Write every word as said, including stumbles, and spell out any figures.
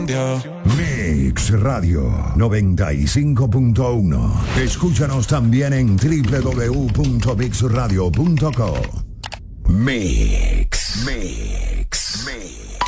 incendia. Mix Radio noventa y cinco punto uno. Escúchanos también en doble u doble u doble u punto mix radio punto com. Mix, Mix, Mix.